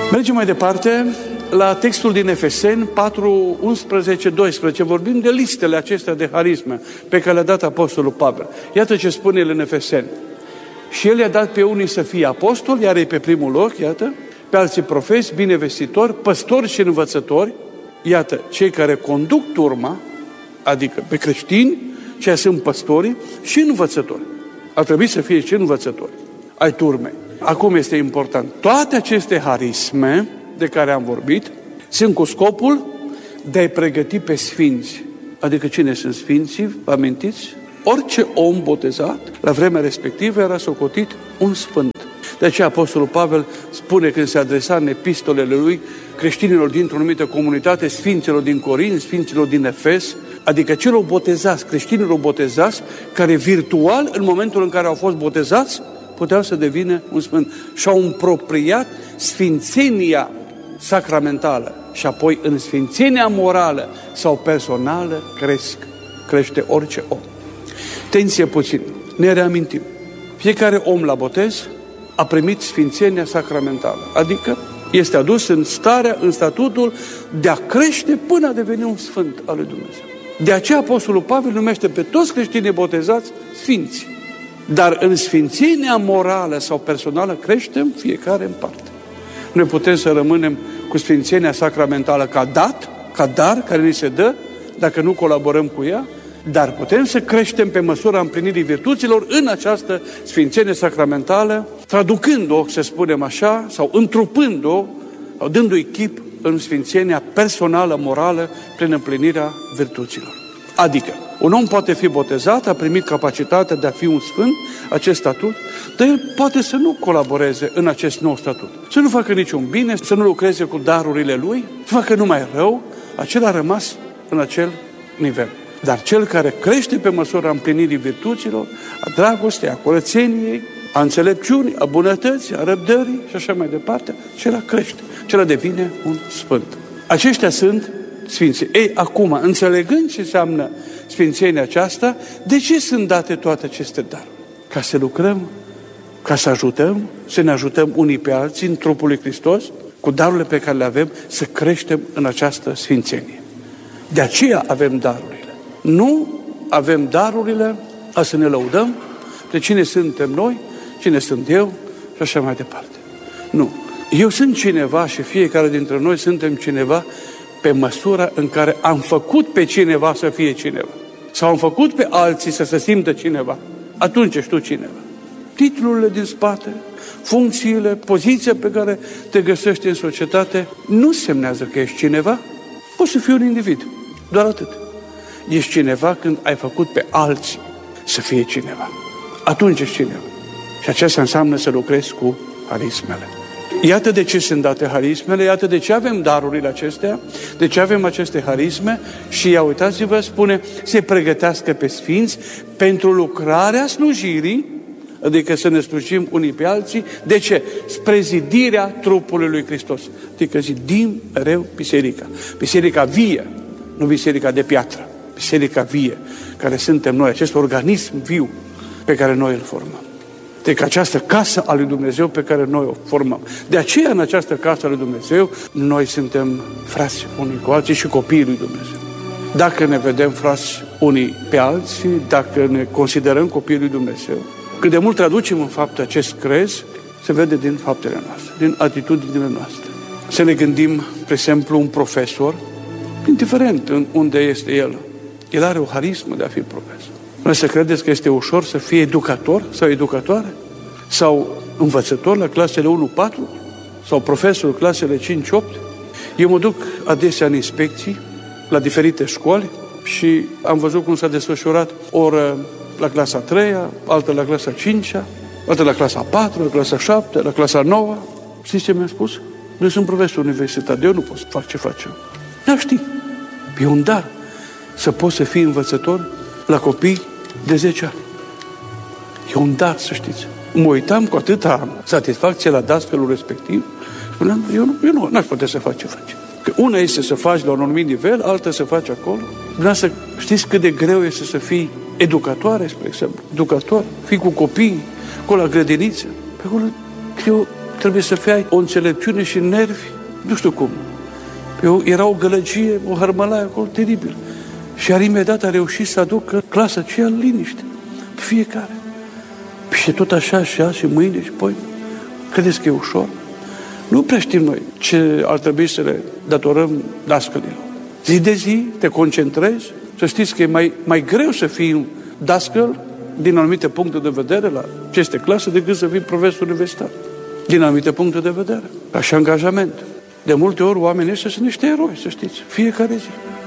Mergem mai departe la textul din Efeseni 4, 11, 12. Vorbim de listele acestea de harisme pe care le-a dat Apostolul Pavel. Iată ce spune el în Efeseni. Și el i-a dat pe unii să fie apostoli, iar ei pe primul loc, iată, pe alții profeți, binevestitori, păstori și învățători, iată, cei care conduc turma, adică pe creștini, ceea sunt păstorii și învățători. Ar trebui să fie și învățători ai turmei. Acum este important. Toate aceste harisme de care am vorbit sunt cu scopul de a-i pregăti pe sfinți. Adică cine sunt sfinții? Vă amintiți? Orice om botezat, la vremea respectivă, era socotit un sfânt. De aceea Apostolul Pavel spune când se adresa în epistolele lui creștinilor dintr-o anumită comunitate, sfinților din Corint, sfinților din Efes, adică celor botezați, creștinilor botezați, care virtual, în momentul în care au fost botezați, puteau să devină un sfânt. Și-au împropriat sfințenia sacramentală și apoi în sfințenia morală sau personală crește orice om. Atenție puțin, ne reamintim. Fiecare om la botez a primit sfințenia sacramentală, adică este adus în starea, în statutul de a crește până a deveni un sfânt al lui Dumnezeu. De aceea Apostolul Pavel numește pe toți creștinii botezați sfinți. Dar în sfințenia morală sau personală creștem fiecare în parte. Noi putem să rămânem cu sfințenia sacramentală ca dar care ni se dă, dacă nu colaborăm cu ea, dar putem să creștem pe măsura împlinirii virtuților în această sfințenie sacramentală, traducând-o, să spunem așa, sau întrupând-o, sau dându-i chip în sfințenia personală, morală, prin împlinirea virtuților. Adică, un om poate fi botezat, a primit capacitatea de a fi un sfânt, acest statut, dar el poate să nu colaboreze în acest nou statut. Să nu facă niciun bine, să nu lucreze cu darurile lui, să facă numai rău, acela a rămas în acel nivel. Dar cel care crește pe măsura împlinirii virtuților, a dragostei, a curățeniei, a înțelepciunii, a bunătății, a răbdării și așa mai departe, acela crește, acela devine un sfânt. Aceștia sunt sfinții. Ei, acum, înțelegând ce înseamnă sfințenia aceasta, de ce sunt date toate aceste daruri? Ca să lucrăm, ca să ajutăm, să ne ajutăm unii pe alții în trupul lui Hristos, cu darurile pe care le avem, să creștem în această sfințenie. De aceea avem darurile. Nu avem darurile a să ne lăudăm de cine suntem noi, cine sunt eu și așa mai departe. Nu. Eu sunt cineva și fiecare dintre noi suntem cineva pe măsura în care am făcut pe cineva să fie cineva. Sau am făcut pe alții să se simtă cineva. Atunci ești tu cineva. Titlurile din spate, funcțiile, poziția pe care te găsești în societate nu semnează că ești cineva. Poți să fii un individ. Doar atât. Ești cineva când ai făcut pe alții să fie cineva. Atunci ești cineva. Și aceasta înseamnă să lucrezi cu harismele. Iată de ce sunt date harismele, iată de ce avem darurile acestea, de ce avem aceste harisme și ia uitați-vă, spune, se pregătească pe sfinți pentru lucrarea slujirii, adică să ne slujim unii pe alții. De ce? Spre zidirea trupului lui Hristos. Adică zidim mereu biserica. Biserica vie, nu biserica de piatră. Biserica vie, care suntem noi, acest organism viu pe care noi îl formăm. Deci această casă a lui Dumnezeu pe care noi o formăm. De aceea în această casă a lui Dumnezeu noi suntem frați unii cu alții și copiii lui Dumnezeu. Dacă ne vedem frați unii pe alții, dacă ne considerăm copiii lui Dumnezeu, cât de mult traducem în fapt acest crez, se vede din faptele noastre, din atitudinile noastre. Să ne gândim, de exemplu, un profesor, indiferent în unde este el are o harismă de a fi profesor. Noi să credeți că este ușor să fie educator sau educatoare? Sau învățător la clasele 1-4? Sau profesor clasele 5-8? Eu mă duc adesea în inspecții la diferite școli și am văzut cum s-a desfășurat o oră la clasa 3-a, altă la clasa 5-a, altă la clasa 4, la clasa 7, la clasa 9. Știți ce mi-a spus? Eu sunt profesor universitar, eu nu pot să fac ce facem. Nu știi. E un dar să poți să fii învățător la copii de 10 ani. E un dar, să știți. Mă uitam cu atâta satisfacție la dascălul respectiv. Spuneam, eu n-aș putea să fac ce face. Că una este să faci la un anumit nivel, alta să faci acolo. Dumneavoastră, știți cât de greu este să fii educatoare, spre exemplu. Educator, fii cu copii, acolo la grădiniță. Pe acolo, eu Trebuie să fie o înțelepciune și nervi, nu știu cum. Era o gălăgie, o hărmălaie acolo teribil. Și imediat a reușit să aducă clasa aceea în liniște. Fiecare. Și tot așa și azi și mâine și poi. Credeți că e ușor? Nu prea știm noi ce ar trebui să le datorăm dascălilor. Zi de zi te concentrezi, să știți că e mai greu să fii un dascăl din anumite puncte de vedere la aceste clase decât să fii profesor universitar. Din anumite puncte de vedere. Ca și angajament. De multe ori oamenii ăștia sunt niște eroi, să știți. Fiecare zi.